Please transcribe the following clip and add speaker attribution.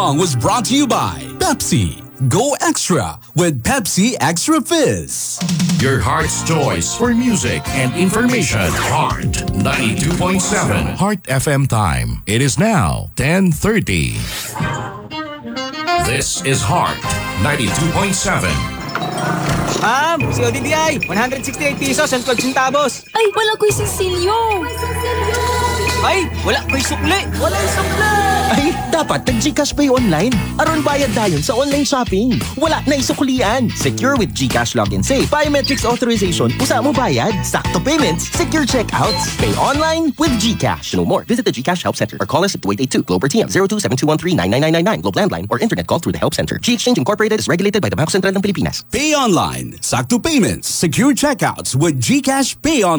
Speaker 1: song was brought to you by Pepsi. Go extra with Pepsi Extra Fizz.
Speaker 2: Your heart's choice for music and information. Heart 92.7. Heart FM time. It is now 10:30. This is Heart 92.7.
Speaker 3: Ma'am, si ODDI, 168 pesos and 12 centavos.
Speaker 4: Ay, wala ko'y sisilyo.
Speaker 3: Ay, wala ko'y sukli. Walang sukli.
Speaker 5: Ay, dapat nag-GCash Pay online. Aron bayad dayon sa online shopping. Wala na isuklian. Secure with GCash Login Safe. Biometrics authorization. Usa mo bayad. Sakto payments. Secure checkouts. Pay online with GCash. To know more, visit the GCash Help Center or call us at 2882 Globe TM 0272139999 Globe Landline or internet call through the Help Center. G-Exchange Incorporated is regulated by the Bangko Sentral ng Pilipinas.
Speaker 1: Pay online, sakto payments, secure checkouts with GCash Pay online.